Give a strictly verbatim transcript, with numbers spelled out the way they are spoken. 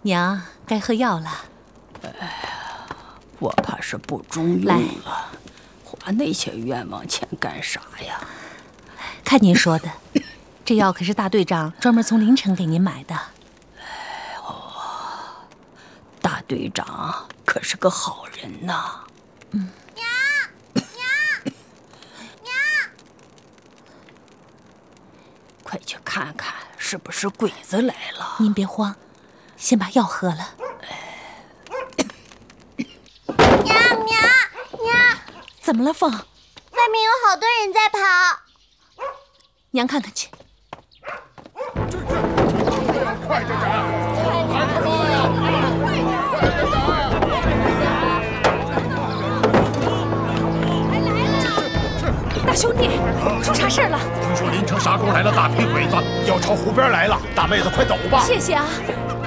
娘，该喝药了。 哎呀，我怕是不中用了，花那些冤枉钱干啥呀？ 看您说的，这药可是大队长专门从临城给您买的。 哎呦，大队长可是个好人呐。 嗯。 娘，娘，娘， 快去看看是不是鬼子来了。 您别慌，先把药喝了。 娘娘娘， 怎么了，凤？ 外面有好多人在跑。 娘看看去。 快点赶！快点跑呀！快点赶！ 大兄弟，出啥事了？ 听说临城沙沟来了大批鬼子，要朝湖边来了。大妹子，快走吧！ 谢谢啊。